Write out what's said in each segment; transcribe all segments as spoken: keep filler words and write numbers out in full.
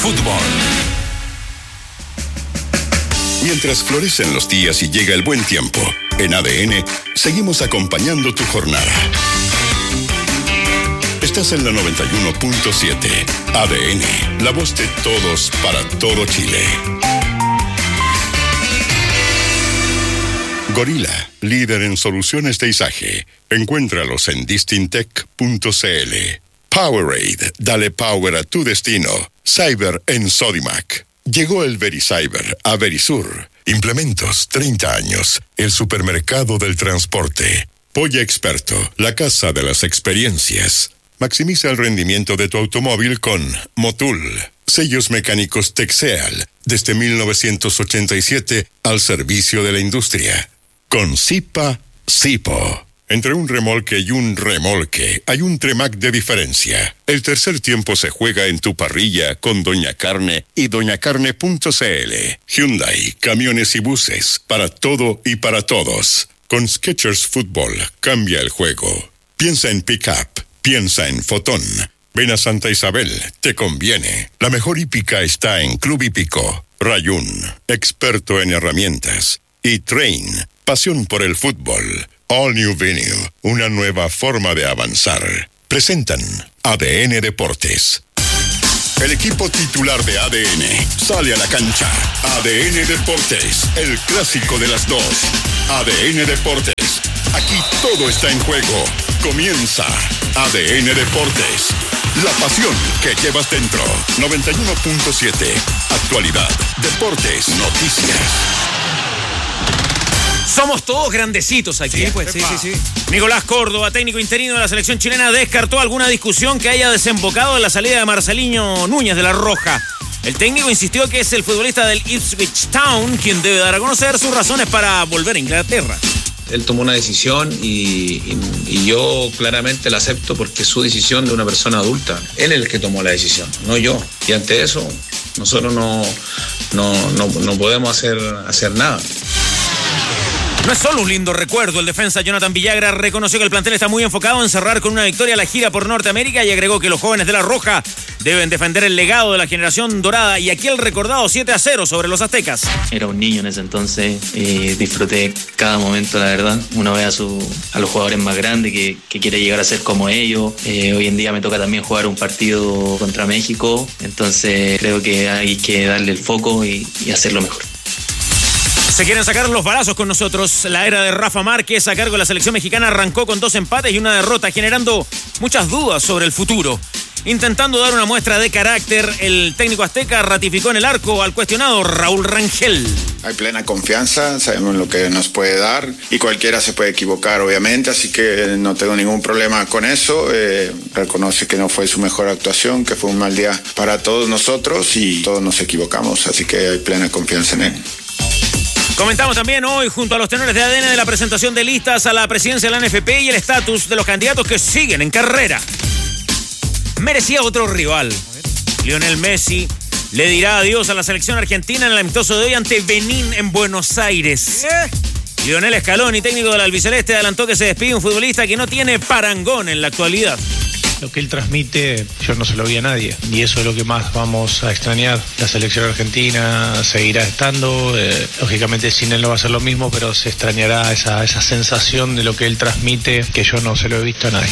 fútbol. Mientras florecen los días y llega el buen tiempo, en A D N seguimos acompañando tu jornada. Estás en la noventa y uno punto siete. A D N, la voz de todos para todo Chile. Gorila, líder en soluciones de izaje. Encuéntralos en distintec punto c l. Powerade, dale power a tu destino. Cyber en Sodimac. Llegó el VeriCyber a Verisur. Implementos, treinta años. El supermercado del transporte. Polla Experto, la casa de las experiencias. Maximiza el rendimiento de tu automóvil con Motul. Sellos mecánicos Texeal, desde mil novecientos ochenta y siete al servicio de la industria. Con Zipa, Zipo. Entre un remolque y un remolque hay un Tremac de diferencia. El tercer tiempo se juega en tu parrilla con Doña Carne y doña carne punto c l. Hyundai, camiones y buses, para todo y para todos. Con Skechers Fútbol, cambia el juego. Piensa en pick-up, piensa en Fotón. Ven a Santa Isabel, te conviene. La mejor hípica está en Club Hípico. Rayun, experto en herramientas. Y Train, pasión por el fútbol. All New Venue, una nueva forma de avanzar. Presentan A D N Deportes. El equipo titular de A D N sale a la cancha. A D N Deportes, el clásico de las dos. A D N Deportes, aquí todo está en juego. Comienza A D N Deportes. La pasión que llevas dentro. noventa y uno punto siete. Actualidad, deportes, noticias. Somos todos grandecitos aquí. Sí, pues, sí, sí, sí. Nicolás Córdoba, técnico interino de la selección chilena, descartó alguna discusión que haya desembocado en la salida de Marcelinho Núñez de la Roja. El técnico insistió que es el futbolista del Ipswich Town quien debe dar a conocer sus razones para volver a Inglaterra. Él tomó una decisión y, y, y yo claramente la acepto porque es su decisión de una persona adulta. Él es el que tomó la decisión, no yo. Y ante eso, nosotros no, no, no, no podemos hacer, hacer nada. No es solo un lindo recuerdo. El defensa Jonathan Villagra reconoció que el plantel está muy enfocado en cerrar con una victoria la gira por Norteamérica y agregó que los jóvenes de la Roja deben defender el legado de la generación dorada y aquí el recordado siete a cero sobre los aztecas. Era un niño en ese entonces, eh, disfruté cada momento, la verdad. Uno ve a, su, a los jugadores más grandes que, que quiere llegar a ser como ellos. Eh, hoy en día me toca también jugar un partido contra México, entonces creo que hay que darle el foco y, y hacerlo mejor. Se quieren sacar los balazos con nosotros. La era de Rafa Márquez a cargo de la selección mexicana arrancó con dos empates y una derrota, generando muchas dudas sobre el futuro. Intentando dar una muestra de carácter, el técnico azteca ratificó en el arco al cuestionado Raúl Rangel. Hay plena confianza, sabemos lo que nos puede dar y cualquiera se puede equivocar, obviamente, así que no tengo ningún problema con eso. Eh, reconoce que no fue su mejor actuación, que fue un mal día para todos nosotros y todos nos equivocamos, así que hay plena confianza en él. Comentamos también hoy junto a los tenores de A D N de la presentación de listas a la presidencia de la N F P y el estatus de los candidatos que siguen en carrera. Merecía otro rival. Lionel Messi le dirá adiós a la selección argentina en el amistoso de hoy ante Benín en Buenos Aires. Lionel Scaloni, técnico del albiceleste, adelantó que se despide un futbolista que no tiene parangón en la actualidad. Lo que él transmite, yo no se lo vi a nadie. Y eso es lo que más vamos a extrañar. La selección argentina seguirá estando. Eh, lógicamente sin él no va a ser lo mismo, pero se extrañará esa, esa sensación de lo que él transmite, que yo no se lo he visto a nadie.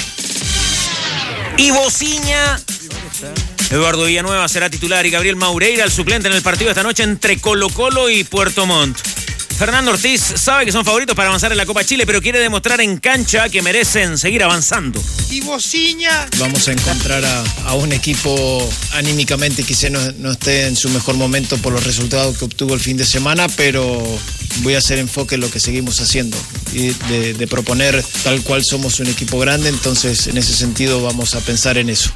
Y Bociña. Eduardo Villanueva será titular y Gabriel Maureira el suplente en el partido esta noche entre Colo-Colo y Puerto Montt. Fernando Ortiz sabe que son favoritos para avanzar en la Copa Chile, pero quiere demostrar en cancha que merecen seguir avanzando. Y Bociña. Vamos a encontrar a, a un equipo anímicamente quizá no, no esté en su mejor momento por los resultados que obtuvo el fin de semana, pero voy a hacer enfoque en lo que seguimos haciendo y de, de proponer tal cual somos un equipo grande, entonces en ese sentido vamos a pensar en eso.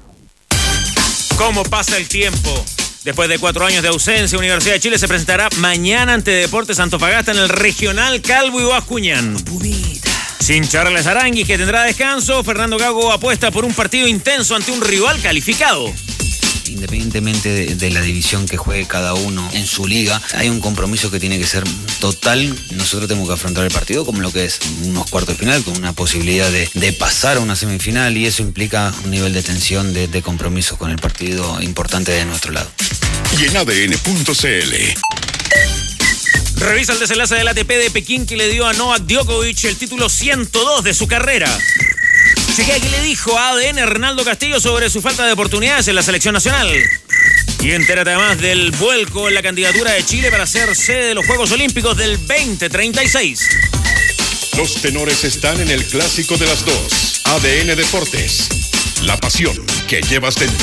¿Cómo pasa el tiempo? Después de cuatro años de ausencia, Universidad de Chile se presentará mañana ante Deportes Antofagasta en el Regional Calvo y Bascuñán. Sin Charles Aranguis, que tendrá descanso, Fernando Gago apuesta por un partido intenso ante un rival calificado. independientemente de, de la división que juegue cada uno en su liga, hay un compromiso que tiene que ser total. Nosotros tenemos que afrontar el partido como lo que es unos cuartos de final, con una posibilidad de, de pasar a una semifinal, y eso implica un nivel de tensión, de, de compromiso con el partido importante de nuestro lado. Y en A D N punto C L. Revisa el desenlace del A T P de Pekín que le dio a Novak Djokovic el título ciento dos de su carrera. Chequea qué le dijo a A D N Hernaldo Castillo sobre su falta de oportunidades en la selección nacional. Y entérate además del vuelco en la candidatura de Chile para ser sede de los Juegos Olímpicos del veinte treinta y seis. Los tenores están en el clásico de las dos. A D N Deportes. La pasión que llevas dentro.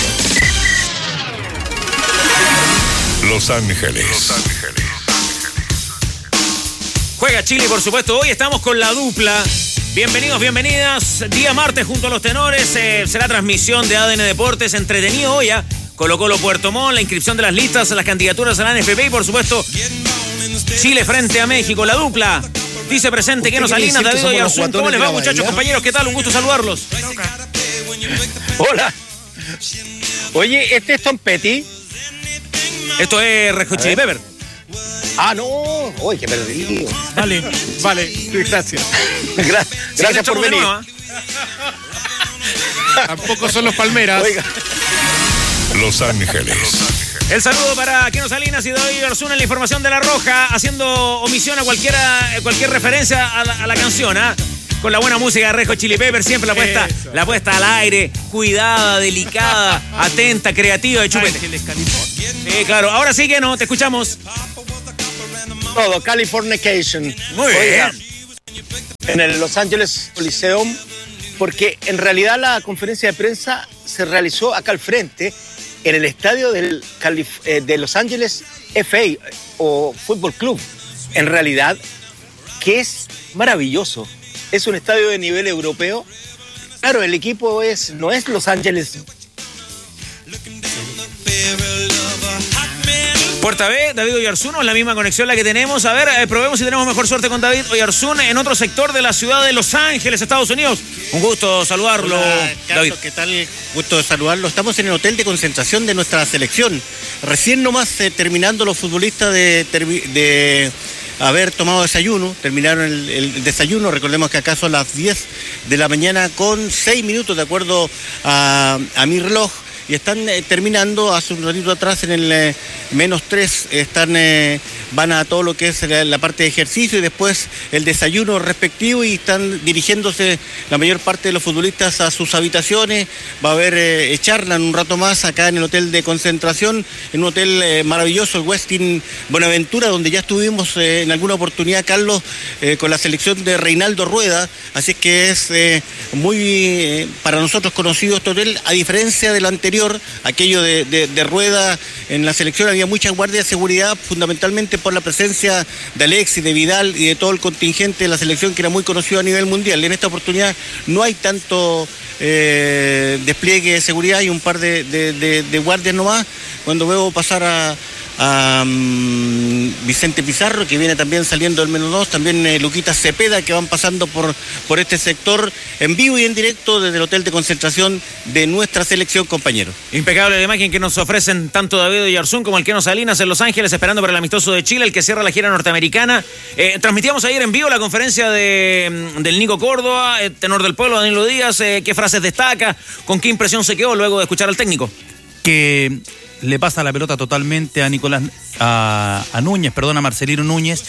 Los Ángeles. Los Ángeles. Juega Chile, por supuesto. Hoy estamos con la dupla. Bienvenidos, bienvenidas. Día martes junto a los tenores. Eh, será transmisión de A D N Deportes. Entretenido hoy, ¿eh? Colo Colo Puerto Montt, la inscripción de las listas, las candidaturas a la N F P y, por supuesto, Chile frente a México. La dupla dice presente Keno Salinas, David Oyarzún. ¿Cómo les va, muchachos, compañeros? ¿Qué tal? Un gusto saludarlos. Hola. Oye, ¿este es Tom Petty? Esto es Red Hot Chili Pepper. Ah, no. Uy, qué perdido. Vale, vale. Gracias. Gra- gracias por venir. Nuevo, ¿eh? Tampoco son los Palmeras. Oiga. Los Ángeles. El saludo para Keno Salinas y David Oyarzún en la información de La Roja, haciendo omisión a cualquiera, cualquier referencia a la, a la canción, ¿ah? ¿eh? Con la buena música de Red Hot Chili Pepper, siempre la puesta, la puesta al aire, cuidada, delicada, atenta, creativa de Chupete. Sí, claro. Ahora sí, que no, te escuchamos. Todo, Californication. Muy bien. Oiga, en el Los Angeles Coliseum, porque en realidad la conferencia de prensa se realizó acá al frente, en el estadio del Calif- eh, de Los Angeles F A o Fútbol Club. En realidad, que es maravilloso. Es un estadio de nivel europeo. Claro, el equipo es no es Los Ángeles. Puerta B, David Oyarzún, es la misma conexión la que tenemos. A ver, eh, probemos si tenemos mejor suerte con David Oyarzún en otro sector de la ciudad de Los Ángeles, Estados Unidos. Un gusto saludarlo, Hola, Carlos, David. ¿qué tal? Gusto de saludarlo. Estamos en el hotel de concentración de nuestra selección. Recién nomás eh, terminando los futbolistas de, termi- de haber tomado desayuno, terminaron el, el desayuno. Recordemos que acá son las diez de la mañana con seis minutos de acuerdo a, a mi reloj. Y están eh, terminando, hace un ratito atrás en el eh, menos tres, están, eh, van a todo lo que es la, la parte de ejercicio y después el desayuno respectivo, y están dirigiéndose la mayor parte de los futbolistas a sus habitaciones. Va a haber eh, charla en un rato más acá en el hotel de concentración, en un hotel eh, maravilloso, el Westin Buenaventura, donde ya estuvimos eh, en alguna oportunidad, Carlos, eh, con la selección de Reinaldo Rueda. Así es que es eh, muy eh, para nosotros conocido este hotel, a diferencia del anterior. Aquello de, de, de Rueda en la selección, había mucha guardia de seguridad, fundamentalmente por la presencia de Alexis, de Vidal y de todo el contingente de la selección, que era muy conocido a nivel mundial. En esta oportunidad no hay tanto eh, despliegue de seguridad, hay un par de, de, de, de guardias nomás. Cuando veo pasar a a um, Vicente Pizarro, que viene también saliendo del menos dos, también eh, Luquita Cepeda, que van pasando por, por este sector en vivo y en directo desde el hotel de concentración de nuestra selección, compañero. Impecable la imagen que nos ofrecen tanto David Oyarzún como el Keno Salinas en Los Ángeles, esperando para el amistoso de Chile, el que cierra la gira norteamericana. Eh, transmitíamos ayer en vivo la conferencia de, del Nico Córdoba, eh, tenor del pueblo, Danilo Díaz. Eh, ¿Qué frases destaca? ¿Con qué impresión se quedó luego de escuchar al técnico? Que le pasa la pelota totalmente a Nicolás, a, a Núñez, perdón, a Marcelino Núñez,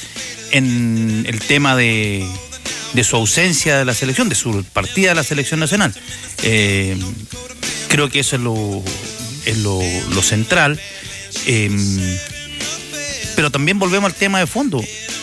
en el tema de, de su ausencia de la selección, de su partida de la selección nacional. Eh, creo que eso es lo, es lo, lo central. Eh, pero también volvemos al tema de fondo.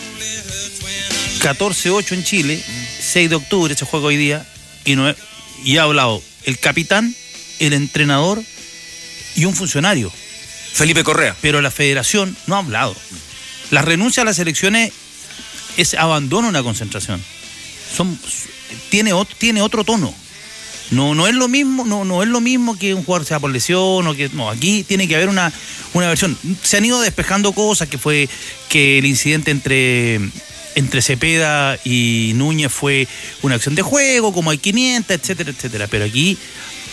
catorce ocho en Chile, seis de octubre, se juega hoy día, y, no, y ha hablado el capitán, el entrenador y un funcionario. Felipe Correa. Pero la federación no ha hablado. La renuncia a las elecciones es abandono a una concentración. Son, tiene, otro, tiene otro tono. No, no es lo mismo, no, no es lo mismo que un jugador sea por lesión o que. No, aquí tiene que haber una, una versión. Se han ido despejando cosas, que fue que el incidente entre. entre Cepeda y Núñez fue una acción de juego, como hay quinientas, etcétera, etcétera. Pero aquí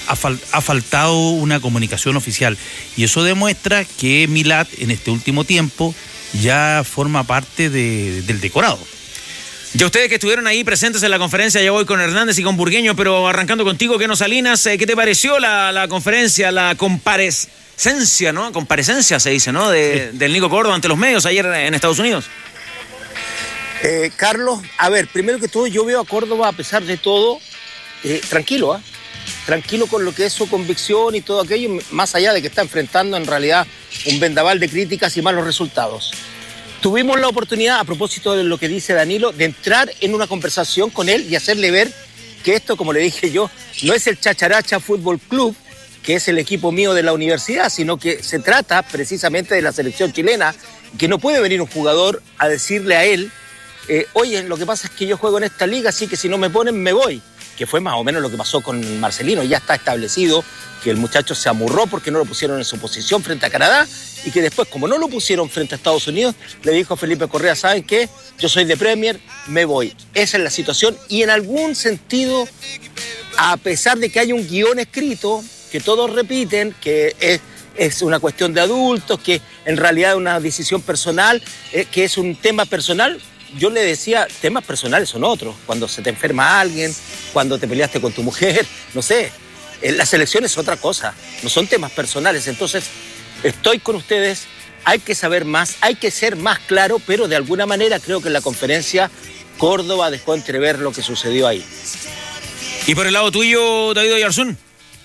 ha, fal, ha faltado una comunicación oficial. Y eso demuestra que Milat en este último tiempo ya forma parte de, del decorado. Ya ustedes que estuvieron ahí presentes en la conferencia, ya voy con Hernández y con Burgueño, pero arrancando contigo, Keno Salinas, ¿qué te pareció la, la conferencia, la comparecencia, ¿no? Comparecencia se dice, ¿no? De, sí. Del Nico Córdoba ante los medios ayer en Estados Unidos. Eh, Carlos, a ver, primero que todo yo veo a Córdoba, a pesar de todo, eh, tranquilo, ¿ah? ¿eh? Tranquilo con lo que es su convicción y todo aquello, más allá de que está enfrentando en realidad un vendaval de críticas y malos resultados. Tuvimos la oportunidad, a propósito de lo que dice Danilo, de entrar en una conversación con él y hacerle ver que esto, como le dije yo, no es el Chacharacha Fútbol Club, que es el equipo mío de la universidad, sino que se trata precisamente de la selección chilena, que no puede venir un jugador a decirle a él, eh, oye, lo que pasa es que yo juego en esta liga, así que si no me ponen me voy, que fue más o menos lo que pasó con Marcelino. Ya está establecido que el muchacho se amurró porque no lo pusieron en su posición frente a Canadá y que después, como no lo pusieron frente a Estados Unidos, le dijo a Felipe Correa, ¿saben qué? Yo soy de Premier, me voy. Esa es la situación y en algún sentido, a pesar de que hay un guión escrito que todos repiten, que es, es una cuestión de adultos, que en realidad es una decisión personal, eh, que es un tema personal, yo le decía, temas personales son otros. Cuando se te enferma alguien, cuando te peleaste con tu mujer, no sé. La selección es otra cosa, no son temas personales. Entonces, estoy con ustedes, hay que saber más, hay que ser más claro, pero de alguna manera creo que en la conferencia Córdoba dejó entrever lo que sucedió ahí. ¿Y por el lado tuyo, David Oyarzún?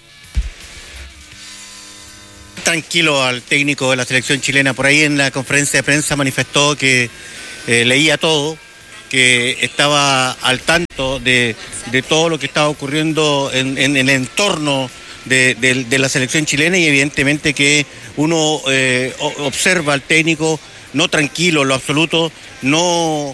Tranquilo al técnico de la selección chilena. Por ahí en la conferencia de prensa manifestó que eh, leía todo, que estaba al tanto de, de todo lo que estaba ocurriendo en, en, en el entorno de, de, de la selección chilena y evidentemente que uno eh, observa al técnico no tranquilo en lo absoluto, no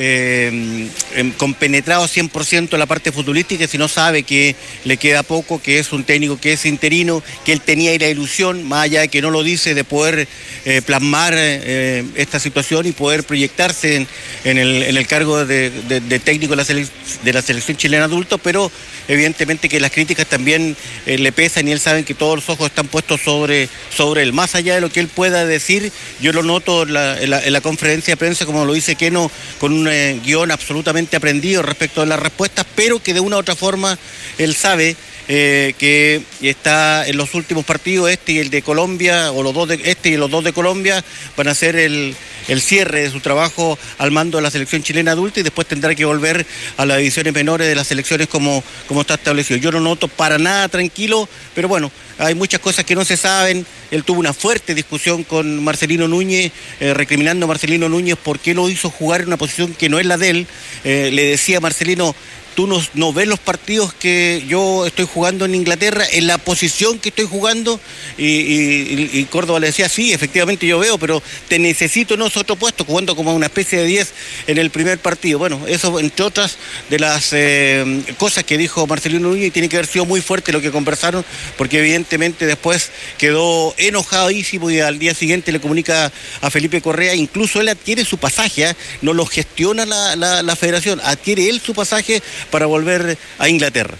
eh, compenetrado cien por ciento en la parte futbolística, sino sabe que le queda poco, que es un técnico que es interino, que él tenía la ilusión, más allá de que no lo dice, de poder eh, plasmar eh, esta situación y poder proyectarse en, en, el, en el cargo de, de, de técnico de la, selec de la selección chilena adulto, pero evidentemente que las críticas también eh, le pesan y él sabe que todos los ojos están puestos sobre, sobre él. Más allá de lo que él pueda decir, yo lo noto en la, en la, en la conferencia de prensa, como lo dice Keno, con un eh, guión absolutamente aprendido respecto a las respuestas, pero que de una u otra forma él sabe eh, que está en los últimos partidos, este y el de Colombia, o los dos de este y los dos de Colombia, van a ser el, el cierre de su trabajo al mando de la selección chilena adulta y después tendrá que volver a las divisiones menores de las selecciones como, como está establecido. Yo no noto para nada tranquilo, pero bueno, hay muchas cosas que no se saben. Él tuvo una fuerte discusión con Marcelino Núñez, eh, recriminando a Marcelino Núñez por qué lo hizo jugar en una posición que no es la de él. Eh, le decía a Marcelino, tú no, no ves los partidos que yo estoy jugando en Inglaterra, en la posición que estoy jugando, y, y, y Córdoba le decía, sí, efectivamente yo veo, pero te necesito en otro puesto, jugando como una especie de diez en el primer partido. Bueno, eso entre otras de las eh, cosas que dijo Marcelino Núñez, y tiene que haber sido muy fuerte lo que conversaron, porque evidentemente después quedó enojadísimo y al día siguiente le comunica a Felipe Correa, incluso él adquiere su pasaje, ¿eh? No lo gestiona la, la, la federación, adquiere él su pasaje para volver a Inglaterra.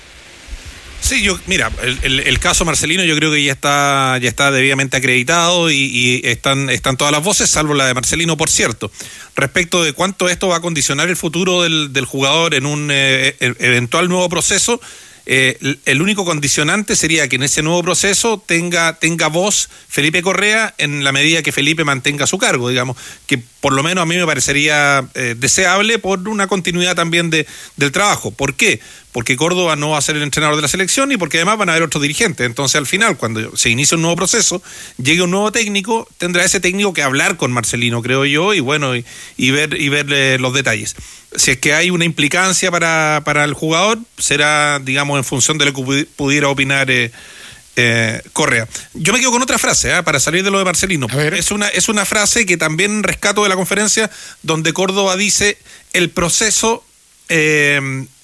Sí, yo, mira, el, el, el caso Marcelino yo creo que ya está, ya está debidamente acreditado y, y están, están todas las voces, salvo la de Marcelino, por cierto. Respecto de cuánto esto va a condicionar el futuro del, del jugador en un eh, eventual nuevo proceso, Eh, el único condicionante sería que en ese nuevo proceso tenga, tenga voz Felipe Correa en la medida que Felipe mantenga su cargo, digamos, que por lo menos a mí me parecería eh, deseable por una continuidad también de, del trabajo. ¿Por qué? Porque Córdoba no va a ser el entrenador de la selección y porque además van a haber otros dirigentes. Entonces al final, cuando se inicie un nuevo proceso, llegue un nuevo técnico, tendrá ese técnico que hablar con Marcelino, creo yo, y bueno, y, y ver, y ver eh, los detalles. Si es que hay una implicancia para, para el jugador, será, digamos, en función de lo que pudiera opinar eh, eh, Correa. Yo me quedo con otra frase, ¿eh? Para salir de lo de Marcelino. Es una, es una frase que también rescato de la conferencia, donde Córdoba dice, el proceso eh,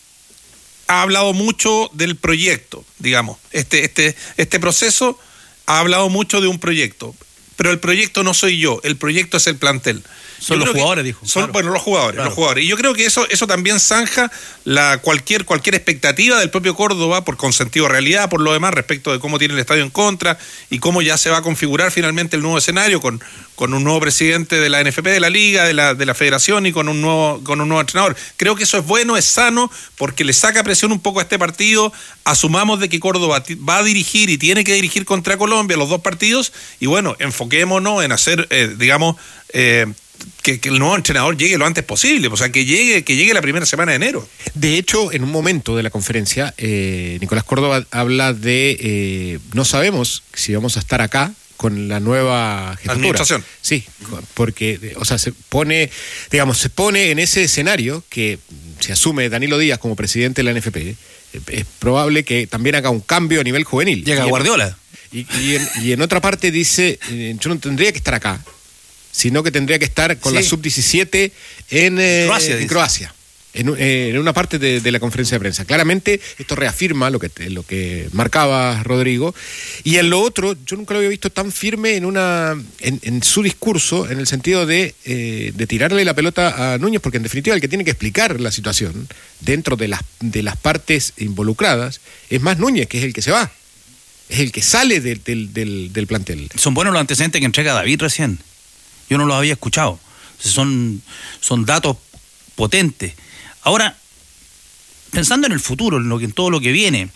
ha hablado mucho del proyecto, digamos. Este, este, este proceso ha hablado mucho de un proyecto. pero el proyecto no soy yo, el proyecto es el plantel. Son yo los jugadores, dijo. Son, claro. Bueno, los jugadores, claro. los jugadores. Y yo creo que eso, eso también zanja la cualquier, cualquier expectativa del propio Córdoba por consentido realidad, por lo demás, respecto de cómo tiene el estadio en contra y cómo ya se va a configurar finalmente el nuevo escenario con, con un nuevo presidente de la N F P, de la Liga, de la, de la Federación y con un nuevo, con un nuevo entrenador. Creo que eso es bueno, es sano, porque le saca presión un poco a este partido. Asumamos de que Córdoba va a dirigir y tiene que dirigir contra Colombia los dos partidos, y bueno, enfoquémonos en hacer, eh, digamos, eh, Que, que el nuevo entrenador llegue lo antes posible, o sea, que llegue, que llegue la primera semana de enero. De hecho, en un momento de la conferencia, eh, Nicolás Córdoba habla de, eh, no sabemos si vamos a estar acá con la nueva jefatura. Administración. Sí, porque, o sea, se pone, digamos, se pone en ese escenario que se asume Danilo Díaz como presidente de la N F P, es probable que también haga un cambio a nivel juvenil. Llega y Guardiola. En, y, y, en, y en otra parte dice, eh, yo no tendría que estar acá, sino que tendría que estar con sí. la sub diecisiete en eh, Croacia, en, Croacia en, eh, en una parte de, de la conferencia de prensa. Claramente esto reafirma lo que, lo que marcaba Rodrigo, y en lo otro yo nunca lo había visto tan firme en, una, en, en su discurso, en el sentido de, eh, de tirarle la pelota a Núñez, porque en definitiva el que tiene que explicar la situación dentro de las, de las partes involucradas es más Núñez, que es el que se va, es el que sale de, del, del, del plantel. Son buenos los antecedentes que entrega David recién. Yo no los había escuchado. Son, son datos potentes. Ahora, pensando en el futuro, en, lo que, en todo lo que viene,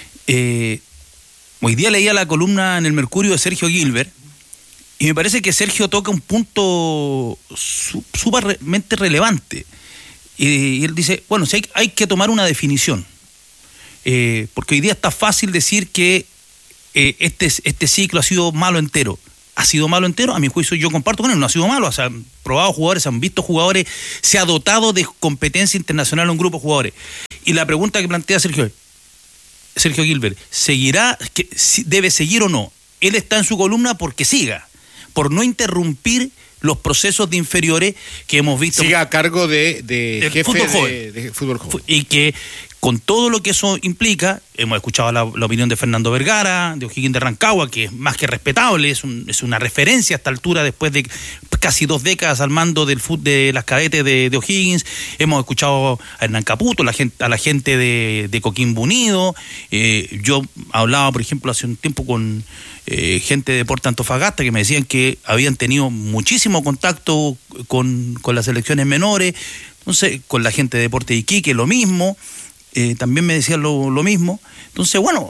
eh, hoy día leía la columna en el Mercurio de Sergio Gilbert, y me parece que Sergio toca un punto sumamente relevante. Y, y él dice, bueno, si hay, hay que tomar una definición. Eh, porque hoy día está fácil decir que eh, este, este ciclo ha sido malo entero. ¿Ha sido malo entero? A mi juicio yo comparto con él, no ha sido malo. Se han probado jugadores, se han visto jugadores, se ha dotado de competencia internacional a un grupo de jugadores. Y la pregunta que plantea Sergio, Sergio Gilbert, ¿seguirá, que, debe seguir o no? Él está en su columna porque siga, por no interrumpir los procesos de inferiores que hemos visto. Siga a cargo de, de jefe fútbol joven. De, de fútbol joven. Y que con todo lo que eso implica, hemos escuchado la, la opinión de Fernando Vergara, de O'Higgins de Rancagua, que es más que respetable, es, un, es una referencia a esta altura después de casi dos décadas al mando del fútbol de las cadetes de, de O'Higgins. Hemos escuchado a Hernán Caputo, la gente, a la gente de, de Coquimbo Unido. Eh, yo hablaba, por ejemplo, hace un tiempo con eh, gente de Deportes Antofagasta que me decían que habían tenido muchísimo contacto con, con las selecciones menores, entonces con la gente de Deportes de Iquique, lo mismo. Eh, también me decían lo, lo mismo. Entonces, bueno,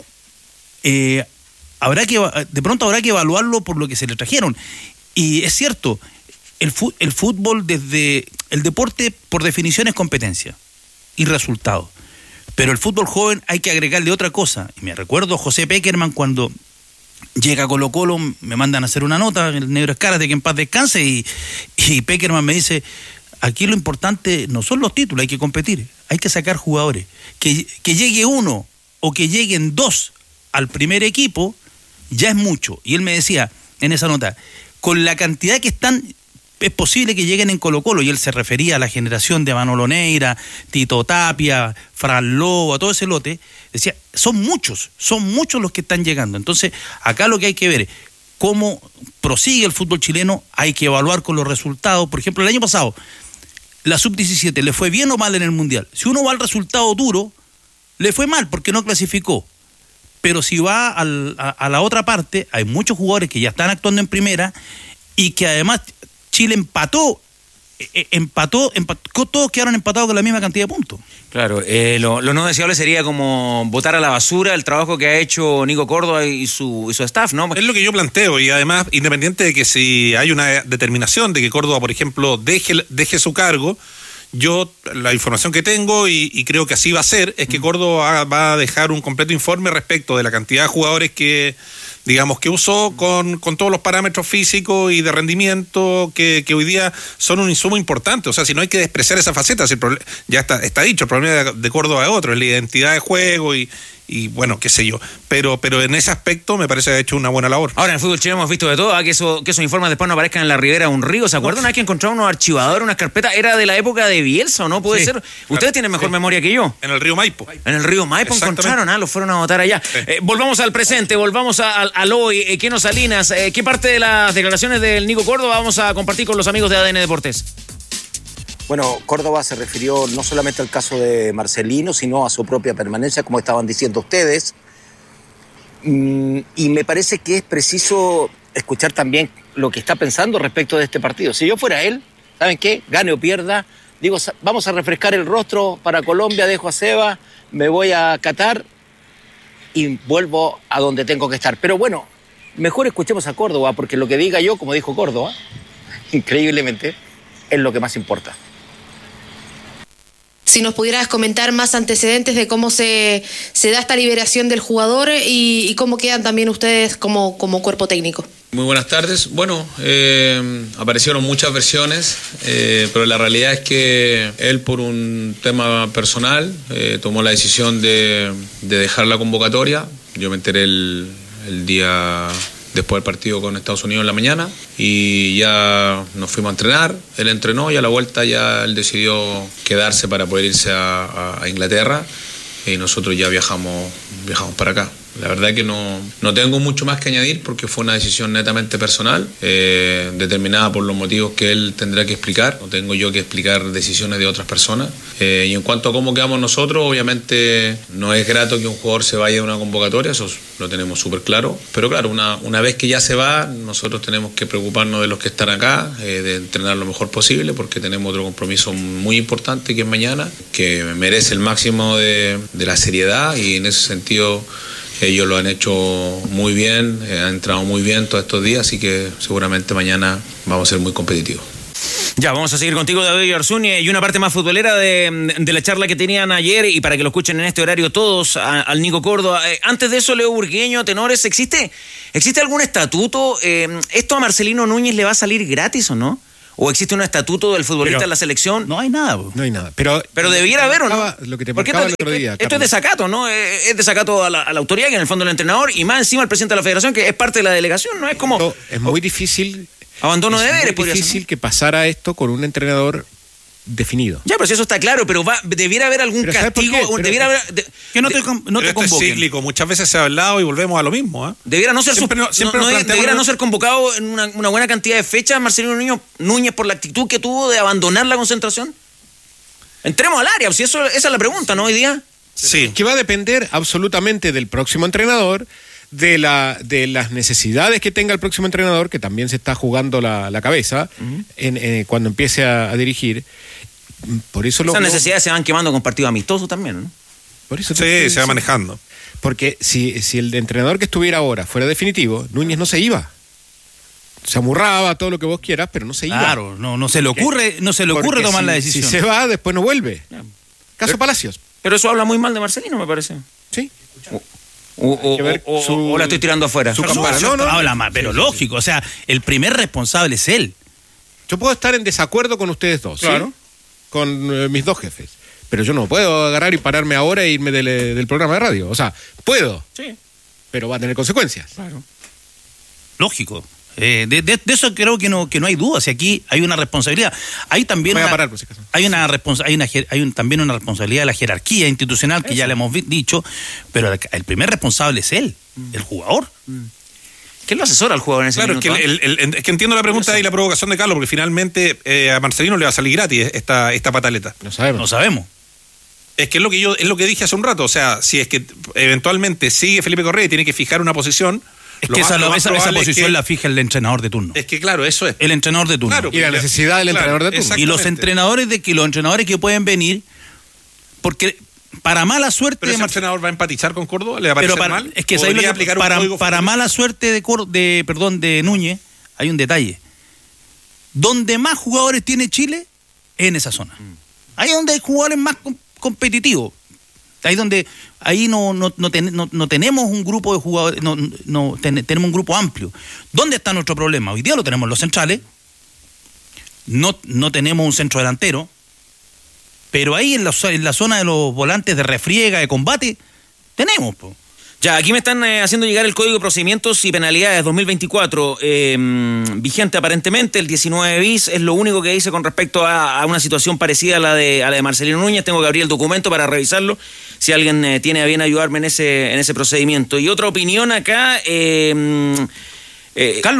eh, habrá que de pronto habrá que evaluarlo por lo que se le trajeron. Y es cierto, el, fu- el fútbol desde el deporte por definición es competencia y resultado. Pero el fútbol joven hay que agregarle otra cosa. Y me recuerdo a José Peckerman cuando llega a Colo Colo, me mandan a hacer una nota, el negro Escaras, de que en paz descanse, y, y Peckerman me dice, aquí lo importante no son los títulos, hay que competir, hay que sacar jugadores. Que, que llegue uno o que lleguen dos al primer equipo ya es mucho. Y él me decía en esa nota, con la cantidad que están, es posible que lleguen en Colo Colo, y él se refería a la generación de Manolo Neira, Tito Tapia, Fran Lobo, a todo ese lote. Decía, son muchos, son muchos los que están llegando. Entonces, acá lo que hay que ver es cómo prosigue el fútbol chileno, hay que evaluar con los resultados. Por ejemplo, el año pasado, la sub diecisiete, ¿le fue bien o mal en el Mundial? Si uno va al resultado duro, le fue mal porque no clasificó. Pero si va al, a, a la otra parte, hay muchos jugadores que ya están actuando en primera y que además Chile empató, eh, empató, empató, todos quedaron empatados con la misma cantidad de puntos. Claro, eh, lo, lo no deseable sería como botar a la basura el trabajo que ha hecho Nico Córdoba y su, y su staff, ¿no? Es lo que yo planteo, y además, independiente de que si hay una determinación de que Córdoba, por ejemplo, deje, deje su cargo, yo la información que tengo, y, y creo que así va a ser, es que Córdoba va a dejar un completo informe respecto de la cantidad de jugadores que, digamos, que usó con, con todos los parámetros físicos y de rendimiento que, que hoy día son un insumo importante. O sea, si no hay que despreciar esa faceta, si el problem- ya está, está dicho, el problema de, de Córdoba es otro, es la identidad de juego y, y bueno, qué sé yo. Pero, pero en ese aspecto me parece que ha hecho una buena labor. Ahora en el fútbol chileno hemos visto de todo, ¿eh? que, eso, que esos informes después no aparezcan en la ribera de un río. ¿Se acuerdan? Hay que encontrar unos archivadores, unas carpetas. ¿Era de la época de Bielsa o no? Puede Sí, ser. claro. Ustedes tienen mejor Sí. memoria que yo. En el río Maipo. En el río Maipo encontraron, ¿ah? Los fueron a votar allá. Sí. Eh, volvamos al presente, volvamos a- al, al hoy. Eh, Keno Salinas, eh, ¿qué parte de las declaraciones del Nico Córdoba vamos a compartir con los amigos de A D N Deportes? Bueno, Córdoba se refirió no solamente al caso de Marcelino, sino a su propia permanencia, como estaban diciendo ustedes. Mm, y me parece que es preciso escuchar también lo que está pensando respecto de este partido. Si yo fuera él, ¿saben qué? Gane o pierda, digo, sa- vamos a refrescar el rostro para Colombia, dejo a Seba, me voy a Qatar y vuelvo a donde tengo que estar. Pero bueno, mejor escuchemos a Córdoba, porque lo que diga yo, como dijo Córdoba, increíblemente, es lo que más importa. Si nos pudieras comentar más antecedentes de cómo se, se da esta liberación del jugador y, y cómo quedan también ustedes como, como cuerpo técnico. Muy buenas tardes. Bueno, eh, aparecieron muchas versiones, eh, pero la realidad es que él, por un tema personal, eh, tomó la decisión de, de dejar la convocatoria. Yo me enteré el, el día después del partido con Estados Unidos en la mañana y ya nos fuimos a entrenar. Él entrenó y a la vuelta ya él decidió quedarse para poder irse a, a- a Inglaterra y nosotros ya viajamos, viajamos para acá. La verdad que no, no tengo mucho más que añadir porque fue una decisión netamente personal, eh, determinada por los motivos que él tendrá que explicar. No tengo yo que explicar decisiones de otras personas. Eh, y en cuanto a cómo quedamos nosotros, obviamente no es grato que un jugador se vaya de una convocatoria, eso lo tenemos súper claro. Pero claro, una, una vez que ya se va, nosotros tenemos que preocuparnos de los que están acá, eh, de entrenar lo mejor posible, porque tenemos otro compromiso muy importante que es mañana, que merece el máximo de, de la seriedad y en ese sentido... Ellos lo han hecho muy bien, eh, han entrado muy bien todos estos días, así que seguramente mañana vamos a ser muy competitivos. Ya, vamos a seguir contigo, David Arzuni, y una parte más futbolera de, de la charla que tenían ayer, y para que lo escuchen en este horario todos, a- al Nico Córdoba. Eh, antes de eso, Leo Burgueño, tenores, ¿existe, existe algún estatuto? Eh, ¿Esto a Marcelino Núñez le va a salir gratis o no? ¿O existe un estatuto del futbolista Pero en la selección? No hay nada, bro. No hay nada. Pero, Pero debiera haber, ¿o no? marcaba- Lo que te Porque marcaba esto, el otro día. esto es Carlos. desacato, ¿no? Eh, Es desacato a la, a la autoridad, que en el fondo es el entrenador, y más encima el presidente de la federación, que es parte de la delegación, ¿no? Es como... No, es muy difícil. Abandono es de deberes, muy podría ser, difícil ¿no? que pasara esto con un entrenador definido. Ya, pero si eso está claro, pero va, debiera haber algún Pero ¿sabes por castigo, qué? o Pero- debiera haber... de- Que no te, com- no Pero te esto es convoquen. cíclico, muchas veces se ha hablado y volvemos a lo mismo. ¿eh? Debiera no ser, Siempre sus- no- siempre no- nos no- planteamos debiera lo- no ser convocado en una, una buena cantidad de fechas Marcelino Núñez, Núñez por la actitud que tuvo de abandonar la concentración. Entremos al área, si eso, esa es la pregunta, ¿no? Hoy día. Sí. Que va a depender absolutamente del próximo entrenador, de, la, de las necesidades que tenga el próximo entrenador, que también se está jugando la, la cabeza en, eh, cuando empiece a, a dirigir. Por eso lo, Esas lo- necesidades se van quemando con partidos amistosos también, ¿no? por eso te Sí, estoy se va diciendo. manejando. Porque si, si el entrenador que estuviera ahora fuera definitivo, Núñez no se iba. Se amurraba, todo lo que vos quieras, pero no se iba. Claro, no, no se le ocurre, no se le ocurre Porque tomar si- la decisión. Si se va, después no vuelve. Caso Palacios. Pero eso habla muy mal de Marcelino, me parece. Sí. O, o- que ver o- su- o la estoy tirando afuera. su Pero campana. no, No, no. habla más, pero Sí, sí, lógico, o sea, el primer responsable es él. Yo puedo estar en desacuerdo con ustedes dos, ¿sí? Claro. Con eh, mis dos jefes. Pero yo no puedo agarrar y pararme ahora e irme del, eh, del programa de radio. O sea, puedo, Sí. pero va a tener consecuencias. Lógico. Eh, de, de- de eso creo que no que no hay duda. Si aquí hay una responsabilidad, hay también Voy a una, parar, por si acaso. hay una responsa- hay una jer- hay un- también una responsabilidad de la jerarquía institucional que ya le hemos vi- dicho, pero el, el primer responsable es él, el jugador. ¿Quién lo asesora al jugador en ese Claro, es que, minuto? el- el- el- es que entiendo la pregunta y la provocación de Carlos, porque finalmente eh, a Marcelino le va a salir gratis esta, esta pataleta. No sabemos. No sabemos. Es que es lo que yo es lo que dije hace un rato, o sea, si es que eventualmente sigue Felipe Correa y tiene que fijar una posición, Es lo que más- esa, lo más esa, esa probable es posición que- la fija el entrenador de turno. es que claro, eso es. El entrenador de turno. Claro, Y la necesidad del entrenador de turno. exactamente. Y los entrenadores de que los entrenadores que pueden venir, porque para mala suerte Pero de ese Mar- entrenador va a empatizar con Córdoba, le va a parecer pero para, mal. es que ¿sabes lo ¿Podría que- aplicar un para, código para futbolístico? mala suerte de, Cor- de perdón de Núñez hay un detalle. Donde más jugadores tiene Chile es en esa zona. Ahí es donde hay jugadores más com- competitivos. Ahí donde ahí no no, no, ten- no, no tenemos un grupo de jugadores, no, no ten- tenemos un grupo amplio. ¿Dónde está nuestro problema? Hoy día lo tenemos en los centrales. No, no tenemos un centro delantero. Pero ahí en la, en la zona de los volantes de refriega, de combate, tenemos, po. Ya, aquí me están eh, haciendo llegar el Código de Procedimientos y Penalidades dos mil veinticuatro, eh, vigente aparentemente, el diecinueve bis, es lo único que dice con respecto a, a una situación parecida a la de a la de Marcelino Núñez. Tengo que abrir el documento para revisarlo, si alguien eh, tiene a bien ayudarme en ese, en ese procedimiento. Y otra opinión acá, eh, eh, Carlos.